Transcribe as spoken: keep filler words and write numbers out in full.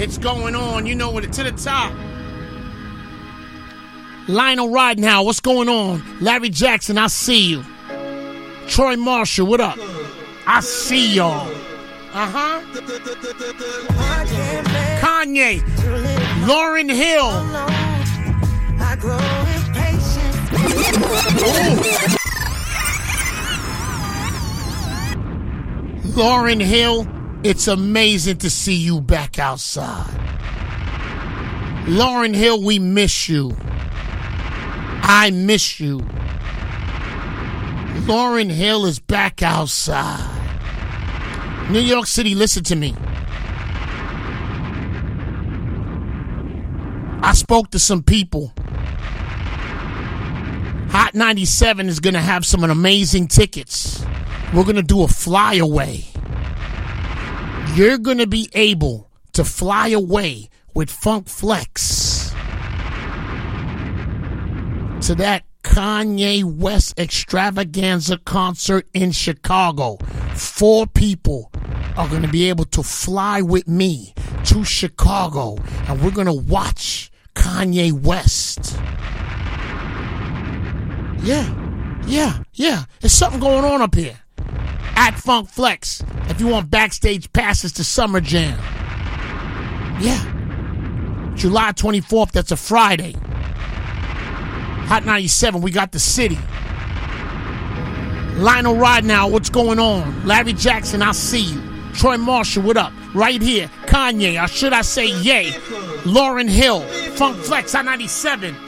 It's going on. You know what? To the top. Lionel Ridenow, what's going on? Larry Jackson, I see you. Troy Marshall, what up? I see y'all. Uh-huh. Kanye. Lauryn Hill. Lauryn Hill, it's amazing to see you back outside. Lauryn Hill, we miss you. I miss you. Lauryn Hill is back outside. New York City, listen to me. I spoke to some people. Hot ninety-seven is going to have some amazing tickets. We're going to do a flyaway. You're going to be able to fly away with Funk Flex to that Kanye West extravaganza concert in Chicago. Four people are going to be able to fly with me to Chicago, and we're going to watch Kanye West. Yeah, yeah, yeah. There's something going on up here. At Funk Flex, if you want backstage passes to Summer Jam. Yeah. July twenty-fourth, that's a Friday. Hot ninety-seven, we got the city. Lionel Ridenow, what's going on? Larry Jackson, I see you. Troy Marshall, what up? Right here. Kanye, or should I say yay? Lauryn Hill, Funk Flex, Hot ninety-seven.